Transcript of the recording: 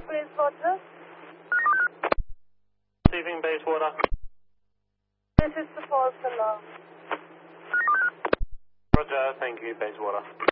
Bayswater. Receiving Bayswater. This is the false alarm. Roger, thank you, Bayswater.